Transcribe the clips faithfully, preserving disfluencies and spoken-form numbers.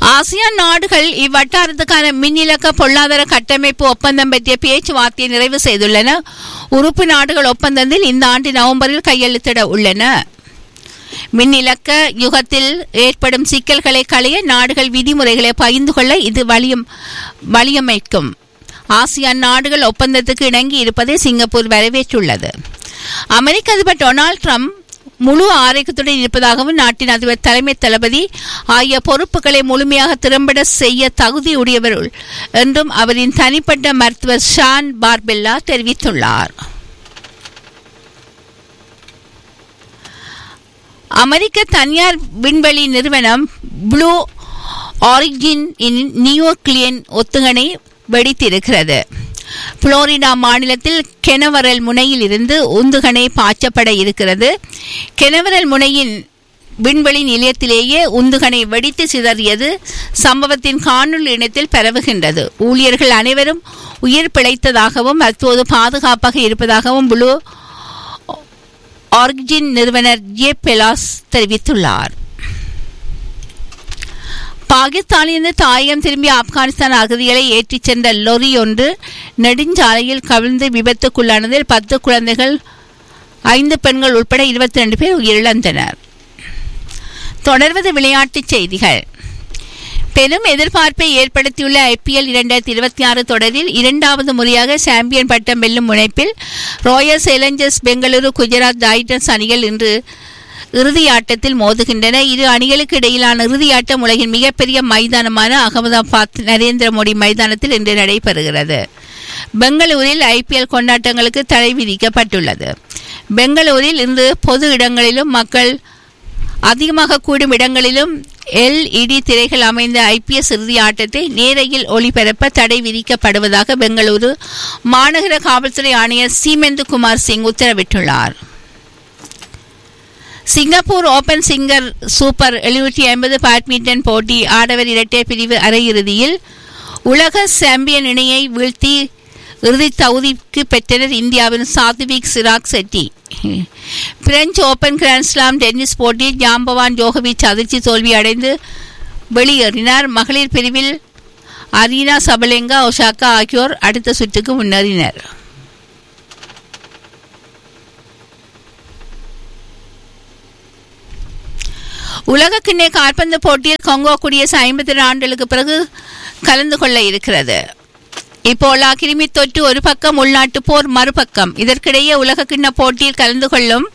ASEAN நாடுகள் இவ்வட்டாரத்துக்கான மின்னிலக்க பொருளாதார கட்டமைப்பு ஒப்பந்தம் பற்றிய பேச்சுவார்த்தையை நிறைவு செய்துள்ளன. உறுப்பு நாடுகள் ஒப்பந்தத்தில் இந்த ஆண்டு நவம்பரில் கையெழுத்திட உள்ளன. மின்னிலக்க யுகத்தில் ஏற்படும் சிக்கல்களை களைய நாடுகள் விதிமுறைகளை பகிர்ந்து கொள்ள இது வலியும் வலியமைக்கும். ஆசியான் நாடுகள் ஒப்பந்தத்துக்கு இணங்கி இருப்பதை சிங்கப்பூர் வரவேற்றுள்ளது. அமெரிக்க அதிபர் டொனால்ட் ட்ரம்ப் முழு ஆரோக்கியத்துடன் இருப்பதாகவும் நாட்டின் அதிபர் தலைமை தளபதி ஆகிய பொறுப்புகளை முழுமையாக திறம்பட செய்ய தகுதியுடையவர் என்றும் அவரின் தனிப்பட்ட மருத்துவர் ஷான் பார்பெல்லா தெரிவித்துள்ளார். அமெரிக்க தனியார் விண்வெளி நிறுவனம் ப்ளூ ஆரிஜின் நியூக்ளியன் ஒத்துகணை வெடித்திருக்கிறது. புளோரிடா மாநிலத்தில் கெனவரல் முனையில் இருந்து உந்துகணை பாய்ச்சப்பட இருக்கிறது. கெனவரல் முனையின் விண்வெளி நிலையத்திலேயே உந்துகணை வெடித்து சிதறியது சம்பவத்தின் காணொலி இணையத்தில் பரவுகின்றது. ஊழியர்கள் அனைவரும் உயிர் பிழைத்ததாகவும் தற்போது பாதுகாப்பாக இருப்பதாகவும் ப்ளூ ஆரிஜின் நிறுவனர் ஜே பெலாஸ் தெரிவித்துள்ளார். பாகிஸ்தானிலிருந்து தாயகம் திரும்பிய ஆப்கானிஸ்தான் அகதிகளை ஏற்றிச் சென்ற லொரி ஒன்று நெடுஞ்சாலையில் கவிழ்ந்து விபத்துக்குள்ளானதில் பத்து குழந்தைகள் ஐந்து பெண்கள் உட்பட இருபத்தி ரெண்டு பேர் உயிரிழந்தனர். தொடர்வது விளையாட்டுச் செய்திகள். பெரும் எதிர்பார்ப்பை ஏற்படுத்தியுள்ள ஐபிஎல் இரண்டாயிரத்தி இருபத்தி ஆறு தொடரில் இரண்டாவது முறையாக சாம்பியன் பட்டம் வெல்லும் முனைப்பில் Royal Challengers Bengaluru Gujarat Titans அணிகள் இன்று இறுதி ஆட்டத்தில் மோதுகின்றன. இரு அணிகளுக்கு இடையிலான இறுதியாட்டம் உலகின் மிகப்பெரிய மைதானமான அகமதாபாத் நரேந்திர மோடி மைதானத்தில் இன்று நடைபெறுகிறது. பெங்களூரில் ஐபிஎல் கொண்டாட்டங்களுக்கு தடை விதிக்கப்பட்டுள்ளது. பெங்களூரில் இன்று பொது இடங்களிலும் மக்கள் அதிகமாக கூடும் இடங்களிலும் எல்இடி திரைகள் அமைந்த ஐபிஎஸ் இறுதி ஆட்டத்தை நேரையில் ஒளிபரப்ப தடை விதிக்கப்படுவதாக பெங்களூரு மாநகர காவல்துறை ஆணையர் சீமேந்து குமார் சிங் உத்தரவிட்டுள்ளார். சிங்கப்பூர் ஓபன் சிங்கர் சூப்பர் எழுநூற்றி ஐம்பது பேட்மிண்டன் போட்டி ஆடவர் இரட்டையர் பிரிவு அரையிறுதியில் உலக சாம்பியன் இணையை வீழ்த்தி இறுதி தகுதிக்கு பெற்றனர் இந்தியாவின் Satwik Chirag Shetty. French open grand slam tennis போட்டியில் ஜாம்பவான் ஜோகோவிச் அதிர்ச்சி தோல்வி அடைந்து வெளியேறினார். மகளிர் பிரிவில் அரீனா சபலெங்கா ஒசாகா ஆகியோர் அடுத்த சுற்றுக்கு முன்னேறினர். உலக கிண்ண கால்பந்து போட்டியில் கொங்கோ குடியரசு ஐம்பத்தி இரண்டு ஆண்டுகளுக்கு பிறகு கலந்து கொள்ள இருக்கிறது. இப்போலா கிருமி தொற்று ஒரு பக்கம், உள்நாட்டு போர் மறுபக்கம். இதற்கிடையே உலக கிண்ண போட்டியில் கலந்து கொள்ளும்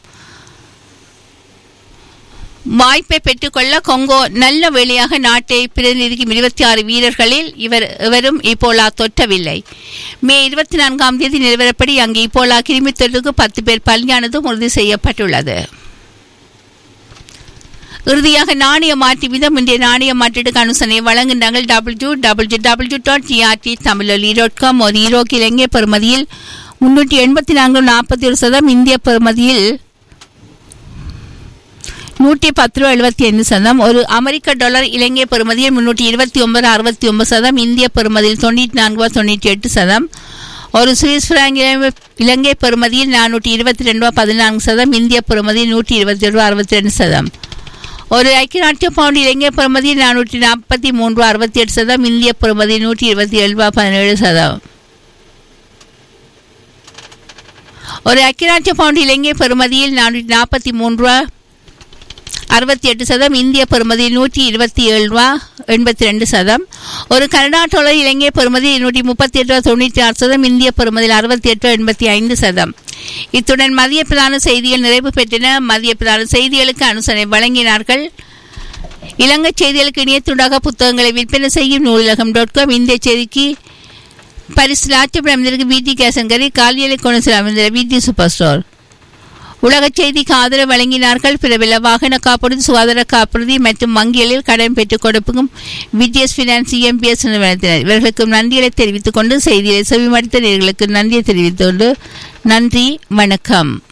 வாய்ப்பை பெற்றுக்கொள்ள கொங்கோ நல்ல வேளையாக நாட்டை பிரதிநிதிக்கும் இருபத்தி ஆறு வீரர்களில் இவர் இவரும் இப்போலா தொற்றவில்லை. மே இருபத்தி நான்காம் தேதி நிலவரப்படி அங்கு இப்போலா கிருமி தொற்றுக்கு பத்து பேர் பலியானதும் உறுதி செய்யப்பட்டுள்ளது. இறுதியாக நாணய மாற்று வீதம். இன்றைய நாணய மாற்றீட்டுக்கு அனுசரணை வழங்குகிறார்கள் W W W dot GRT தமிழொலி டாட் காம். ஒரு ஈரோக்கு இலங்கை பெறுமதியில் முன்னூற்றி எண்பத்தி நான்கு நாற்பத்தி ஒரு சதம், இந்திய பெறுமதியில் நூற்றி பத்து ரூபா எழுபத்தி ஐந்து சதம். ஒரு அமெரிக்க டாலர் இலங்கை பெறுமதியில் முன்னூற்றி இருபத்தி ஒன்பது அறுபத்தி ஒன்பது சதம், இந்திய பெறுமதியில் தொண்ணூற்றி நான்கு ரூபா தொண்ணூற்றி எட்டு சதம். ஒரு சுவிஸ் பிராங்க் இலங்கை பெறுமதியில் நானூற்றி இருபத்தி ரெண்டு ரூபா பதினான்கு சதம், இந்திய பெறுமதியில் நூற்றி இருபத்தி ரூபா அறுபத்தி ரெண்டு சதம். ஒரு ஐக்கிய நாட்டு பவுண்ட் இலங்கை பெறுமதியில் நானூற்றி நாற்பத்தி மூன்று ரூபா அறுபத்தி எட்டு சதம், இந்திய பெறுமதியில் நூற்றி இருபத்தி ஏழு ரூபா பதினேழு சதம். ஒரு ஐக்கிய நாட்டு பவுண்ட் இலங்கை பெறுமதியில் நானூற்றி நாற்பத்தி மூன்று ரூபா அறுபத்தி எட்டு சதம், இந்திய பெறுமதியில் நூற்றி இருபத்தி ஏழு ரூபா எண்பத்தி ரெண்டு சதம். ஒரு கனடா டாலர் இலங்கை பெறுமதியில் நூற்றி முப்பத்தி எட்டு ரூபா தொண்ணூற்றி ஆறு சதம், இந்திய பெறுமதியில் அறுபத்தி எட்டு ரூபா எண்பத்தி ஐந்து சதம். இத்துடன் மதிய பிரதான செய்திகள் நிறைவு பெற்றன. மதிய பிரதான செய்திகளுக்கு அனுசரணை வழங்கினார்கள் இலங்கை செய்திகளுக்கு இணையத்துடாக புத்தகங்களை விற்பனை செய்யும் நூலகம் டாட் காம். இந்திய செய்திக்கு பரிசு லாட்சப்படி அமைந்திருக்கு வீட்டி கேசங்கரி, காலியலை கொண்டு அமைந்த வீட்டி சூப்பர் ஸ்டோர். உலக செய்திக்கு ஆதரவு வழங்கினார்கள் பிரபல வாகன காப்புறுதி, சுகாதார காப்புறுதி மற்றும் வங்கிகளில் கடன் பெற்றுக் கொடுப்பும் விடிஎஸ் பினான்ஸ் இஎம்பிஎஸ் நிறுவனத்தினர். இவர்களுக்கு நன்றிகளை தெரிவித்துக் கொண்டு செய்திகளை செவிமடுத்த நேயர்களுக்கு நன்றியை தெரிவித்துக் கொண்டு நன்றி, வணக்கம்.